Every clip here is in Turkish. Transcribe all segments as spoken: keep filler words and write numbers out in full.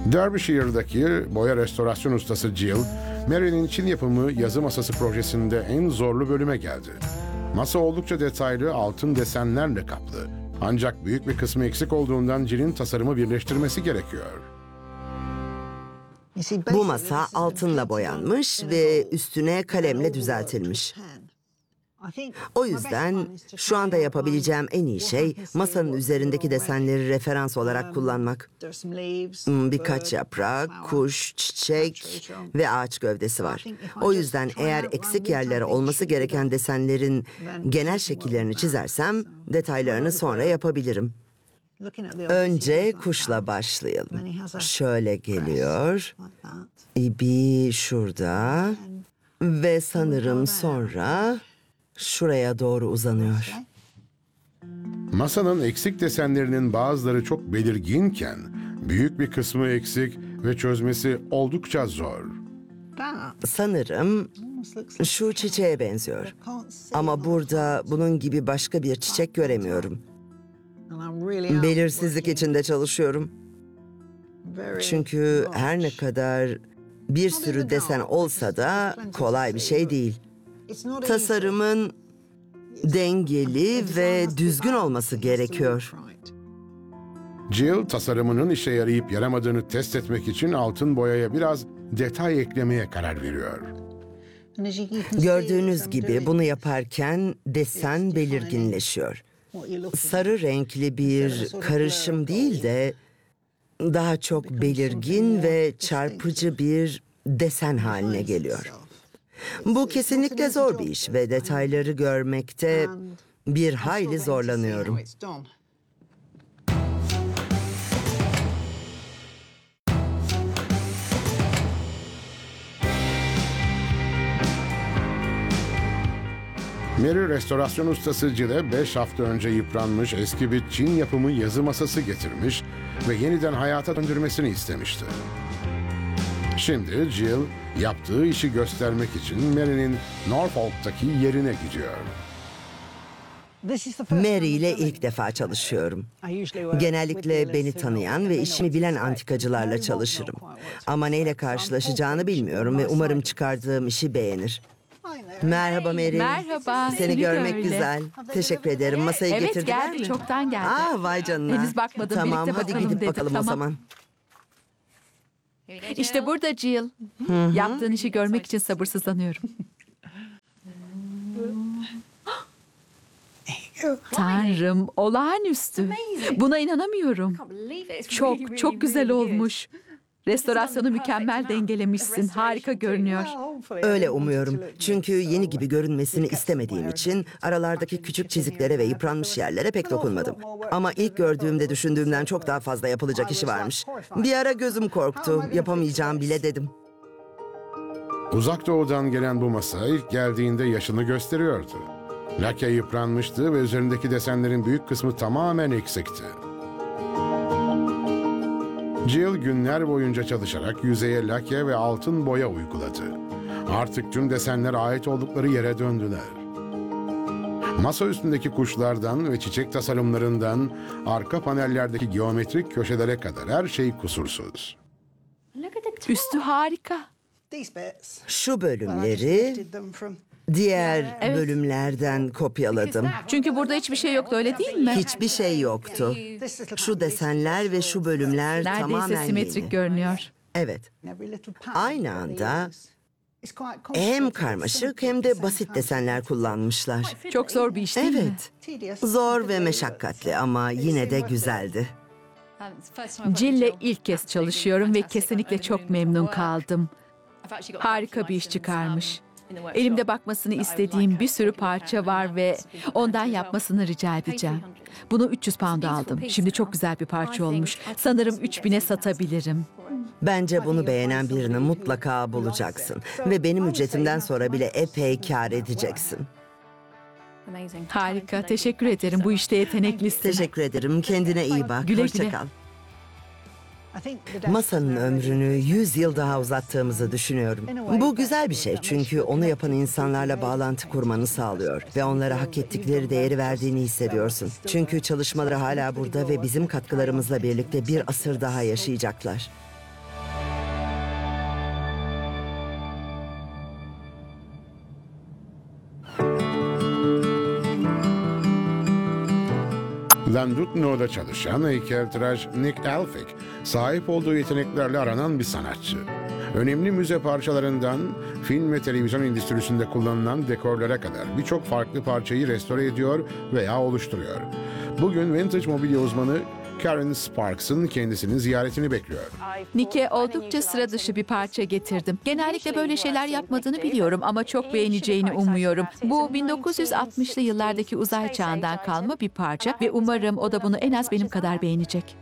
Derbyshire'daki boya restorasyon ustası Jill, Mary'nin Çin yapımı yazı masası projesinde en zorlu bölüme geldi. Masa oldukça detaylı altın desenlerle kaplı. Ancak büyük bir kısmı eksik olduğundan Jill'in tasarımı birleştirmesi gerekiyor. Bu masa altınla boyanmış ve üstüne kalemle düzeltilmiş. O yüzden şu anda yapabileceğim en iyi şey masanın üzerindeki desenleri referans olarak kullanmak. Birkaç yaprak, kuş, çiçek ve ağaç gövdesi var. O yüzden eğer eksik yerlere olması gereken desenlerin genel şekillerini çizersem detaylarını sonra yapabilirim. Önce kuşla başlayalım. Şöyle geliyor. İbi şurada ve sanırım sonra şuraya doğru uzanıyor. Masanın eksik desenlerinin bazıları çok belirginken, büyük bir kısmı eksik ve çözmesi oldukça zor. Sanırım şu çiçeğe benziyor. Ama burada bunun gibi başka bir çiçek göremiyorum. Belirsizlik içinde çalışıyorum. Çünkü her ne kadar bir sürü desen olsa da kolay bir şey değil. Tasarımın dengeli ve düzgün olması gerekiyor. Jill, tasarımının işe yarayıp yaramadığını test etmek için altın boyaya biraz detay eklemeye karar veriyor. Gördüğünüz gibi bunu yaparken desen belirginleşiyor. Sarı renkli bir karışım değil de daha çok belirgin ve çarpıcı bir desen haline geliyor. Bu kesinlikle zor bir iş ve detayları görmekte bir hayli zorlanıyorum. Mary restorasyon ustası Jill'e beş hafta önce yıpranmış eski bir Çin yapımı yazı masası getirmiş ve yeniden hayata döndürmesini istemişti. Şimdi Jill, yaptığı işi göstermek için Mary'nin Norfolk'taki yerine gidiyor. Mary ile ilk defa çalışıyorum. Genellikle beni tanıyan ve işimi bilen antikacılarla çalışırım. Ama neyle karşılaşacağını bilmiyorum ve umarım çıkardığım işi beğenir. Merhaba Mary. Merhaba. Seni görmek de öyle. güzel. Teşekkür ederim. Masayı Evet getirdiler geldi, mi? çoktan geldi. Aa, vay canına. Henüz bakmadım, Tamam, birlikte hadi bakalım gidip dedim. bakalım o Tamam. zaman. İşte burada Jill. Yaptığın işi görmek için sabırsızlanıyorum. Tanrım, olağanüstü. Buna inanamıyorum. Çok, çok güzel olmuş. Restorasyonu mükemmel dengelemişsin. Harika görünüyor. Öyle umuyorum. Çünkü yeni gibi görünmesini istemediğim için aralardaki küçük çiziklere ve yıpranmış yerlere pek dokunmadım. Ama ilk gördüğümde düşündüğümden çok daha fazla yapılacak işi varmış. Bir ara gözüm korktu. Yapamayacağım bile dedim. Uzak doğudan gelen bu masa ilk geldiğinde yaşını gösteriyordu. Lake yıpranmıştı ve üzerindeki desenlerin büyük kısmı tamamen eksikti. Jill günler boyunca çalışarak yüzeye lake ve altın boya uyguladı. Artık tüm desenler ait oldukları yere döndüler. Masa üstündeki kuşlardan ve çiçek tasarımlarından arka panellerdeki geometrik köşelere kadar her şey kusursuz. Üstü harika. Şu bölümleri diğer Evet. bölümlerden kopyaladım. Çünkü burada hiçbir şey yoktu, öyle değil mi? Hiçbir şey yoktu. Şu desenler ve şu bölümler tamamen Neredeyse simetrik yeni. görünüyor. Evet. Aynı anda hem karmaşık hem de basit desenler kullanmışlar. Çok zor bir iş değil mi? Evet. Zor ve meşakkatli ama yine de güzeldi. Jill'le ilk kez çalışıyorum ve kesinlikle çok memnun kaldım. Harika bir iş çıkarmış. Elimde bakmasını istediğim bir sürü parça var ve ondan yapmasını rica edeceğim. Bunu üç yüz pound'a aldım. Şimdi çok güzel bir parça olmuş. Sanırım üç bine satabilirim. Bence bunu beğenen birini mutlaka bulacaksın. Ve benim ücretimden sonra bile epey kâr edeceksin. Harika, teşekkür ederim. Bu işte yeteneklisin. Teşekkür ederim. Kendine iyi bak. Güle Hoşça güle. kal. Masanın ömrünü yüz yıl daha uzattığımızı düşünüyorum. Bu güzel bir şey çünkü onu yapan insanlarla bağlantı kurmanı sağlıyor ve onlara hak ettikleri değeri verdiğini hissediyorsun. Çünkü çalışmaları hala burada ve bizim katkılarımızla birlikte bir asır daha yaşayacaklar. Llandudno'da çalışan heykeltıraş Nick Elphick, sahip olduğu yeteneklerle aranan bir sanatçı. Önemli müze parçalarından film ve televizyon endüstrisinde kullanılan dekorlara kadar birçok farklı parçayı restore ediyor veya oluşturuyor. Bugün vintage mobilya uzmanı Karen Sparks'ın kendisinin ziyaretini bekliyor. Nick'e oldukça sıra dışı bir parça getirdim. Genellikle böyle şeyler yapmadığını biliyorum ama çok beğeneceğini umuyorum. Bu bin dokuz yüz altmışlı yıllardaki uzay çağından kalma bir parça ve umarım o da bunu en az benim kadar beğenecek.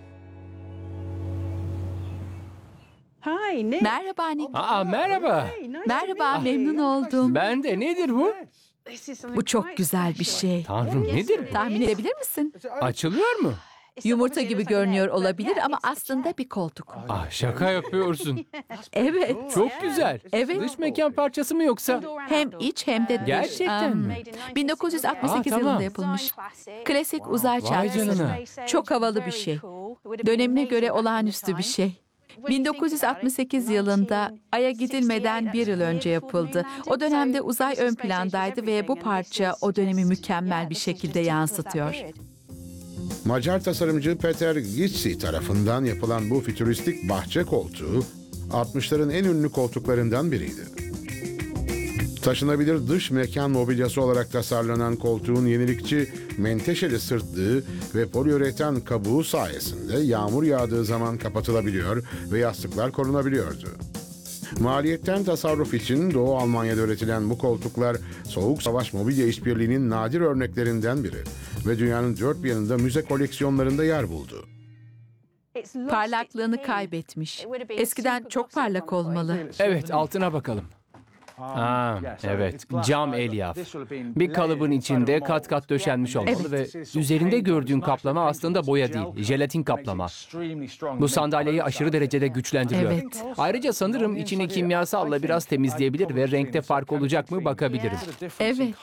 Merhaba Nick. Aa, merhaba. Merhaba, memnun oldum. Ben de. Nedir bu? Bu çok güzel bir şey. Tanrım, nedir? Tahmin edebilir misin? Açılıyor mu? Yumurta gibi görünüyor olabilir ama aslında bir koltuk. Ah, şaka yapıyorsun. Evet. Çok güzel. Evet. Dış mekan parçası mı yoksa? Hem iç hem de dış. Gerçekten Am, mi? bin dokuz yüz altmış sekiz Aa, tamam. yılında yapılmış. Klasik uzay Vay çantası. canına. Çok havalı bir şey. Dönemine göre olağanüstü bir şey. bin dokuz yüz altmış sekiz yılında Ay'a gidilmeden bir yıl önce yapıldı. O dönemde uzay ön plandaydı ve bu parça o dönemi mükemmel bir şekilde yansıtıyor. Macar tasarımcı Peter Gizzi tarafından yapılan bu fütüristik bahçe koltuğu, altmışların en ünlü koltuklarından biriydi. Taşınabilir dış mekan mobilyası olarak tasarlanan koltuğun yenilikçi menteşeli sırtlığı ve poliüretan kabuğu sayesinde yağmur yağdığı zaman kapatılabiliyor ve yastıklar korunabiliyordu. Maliyetten tasarruf için Doğu Almanya'da üretilen bu koltuklar Soğuk Savaş mobilya işbirliğinin nadir örneklerinden biri ve dünyanın dört bir yanında müze koleksiyonlarında yer buldu. Parlaklığını kaybetmiş. Eskiden çok parlak olmalı. Evet, altına bakalım. Aa, evet, cam elyaf. Bir kalıbın içinde kat kat döşenmiş olmalı ve üzerinde gördüğün kaplama aslında boya değil, jelatin kaplama. Bu sandalyeyi aşırı derecede güçlendiriyor. Evet. Ayrıca sanırım içini kimyasalla biraz temizleyebilir ve renkte fark olacak mı bakabilirim. Evet.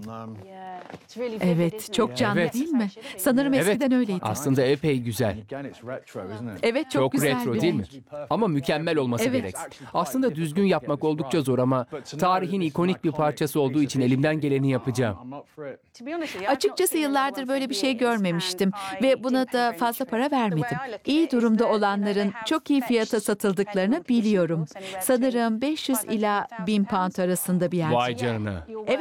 Evet, çok canlı Evet. değil mi? Sanırım Evet, eskiden öyleydi. aslında epey güzel. Evet, çok, Çok güzel retro bir değil renk. mi? Ama mükemmel olması Evet. gerek. Aslında düzgün yapmak oldukça zor ama tarihin ikonik bir parçası olduğu için elimden geleni yapacağım. Açıkçası yıllardır böyle bir şey görmemiştim ve buna da fazla para vermedim. İyi durumda olanların çok iyi fiyata satıldıklarını biliyorum. Sanırım beş yüz ila bin pound arasında bir yer. Vay canına. Evet.